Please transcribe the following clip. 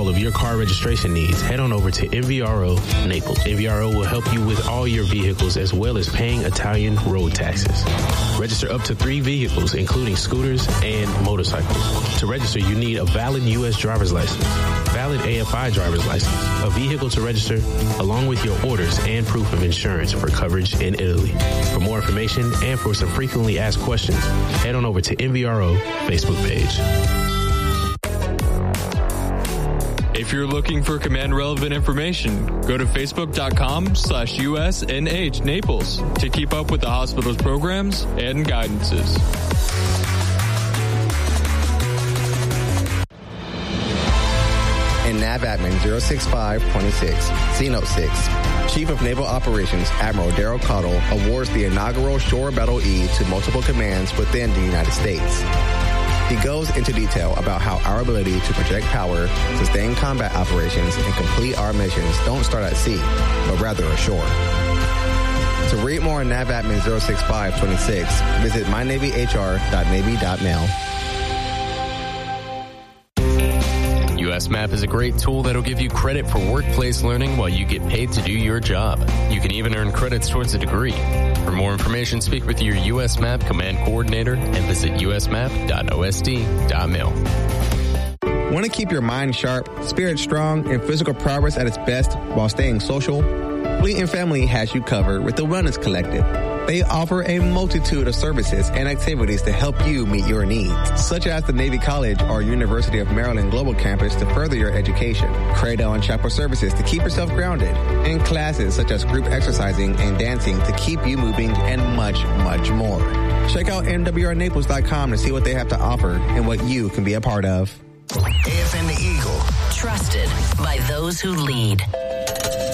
all of your car registration needs, head on over to MVRO Naples. MVRO will help you with all your vehicles as well as paying Italian road taxes. Register up to 3 vehicles, including scooters and motorcycles. To register, you need a valid U.S. driver's license, valid AFI driver's license, a vehicle to register, along with your orders and proof of insurance for coverage in Italy. For more information and for some frequently asked questions, head on over to MVRO Facebook page. If you're looking for command-relevant information, go to facebook.com/USNH Naples to keep up with the hospital's programs and guidances. In NAV Admin 06526, C-Note 6, Chief of Naval Operations Admiral Daryl Cottle awards the inaugural Shore Battle E to multiple commands within the United States. He goes into detail about how our ability to project power, sustain combat operations, and complete our missions don't start at sea, but rather ashore. To read more on NAV Admin 06526, visit mynavyhr.navy.mil. USMAP is a great tool that'll give you credit for workplace learning while you get paid to do your job. You can even earn credits towards a degree. For more information, speak with your USMAP command coordinator and visit usmap.osd.mil. Want to keep your mind sharp, spirit strong, and physical progress at its best while staying social? Fleet and Family has you covered with the Wellness Collective. They offer a multitude of services and activities to help you meet your needs, such as the Navy College or University of Maryland Global Campus to further your education, Cradle and Chapel services to keep yourself grounded, and classes such as group exercising and dancing to keep you moving, and much, much more. Check out nwrnaples.com to see what they have to offer and what you can be a part of. AFN The Eagle. Trusted by those who lead.